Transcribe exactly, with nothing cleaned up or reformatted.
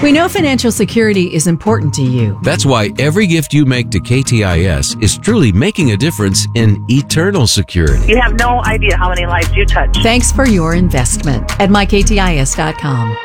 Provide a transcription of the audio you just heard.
We know financial security is important to you. That's why every gift you make to K T I S is truly making a difference in eternal security. You have no idea how many lives you touch. Thanks for your investment at my k t i s dot com.